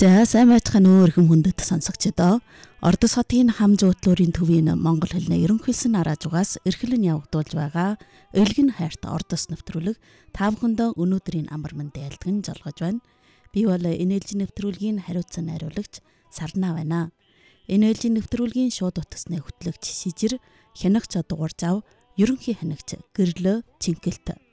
За сайн байцгаана өргөм хүндэт сонсогчдоо. Ордос хотын хам зуудлуурын төвийн монгол хэлний ерөнхийлсөн араажугаас эрхлэн явагдуулж байгаа Элгэн хайрт ордос нэвтрүүлэг та бүхэндээ өнөөдрийн амар мэндэ айлтган жолгож байна. Би бол энэ ээлжийн нэвтрүүлгийн хариуцсан найруулагч Сарна байна. Энэ ээлжийн нэвтрүүлгийн шууд утасны хөтлөгч Шижир, хянагч дугуйр зав, ерөнхий хянагч Гэрлөө Цэнгэлт